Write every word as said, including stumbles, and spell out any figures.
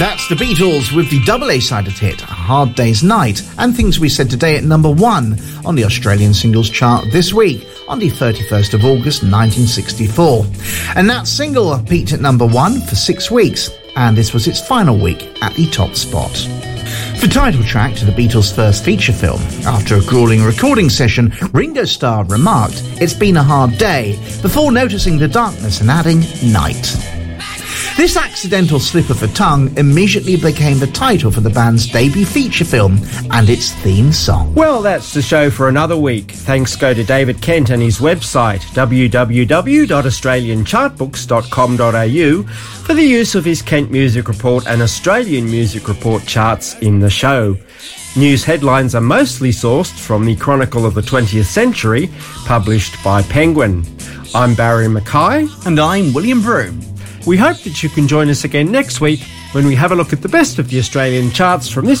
That's the Beatles with the double A-sided hit, A Hard Day's Night, and things we said today at number one on the Australian singles chart this week, on the thirty-first of August nineteen sixty-four. And that single peaked at number one for six weeks, and this was its final week at the top spot. The title track to the Beatles' first feature film. After a grueling recording session, Ringo Starr remarked, "It's been a hard day," before noticing the darkness and adding night. This accidental slip of the tongue immediately became the title for the band's debut feature film and its theme song. Well, that's the show for another week. Thanks go to David Kent and his website, w w w dot australian chart books dot com dot a u, for the use of his Kent Music Report and Australian Music Report charts in the show. News headlines are mostly sourced from the Chronicle of the twentieth Century, published by Penguin. I'm Barry Mackay. And I'm William Broome. We hope that you can join us again next week when we have a look at the best of the Australian charts from this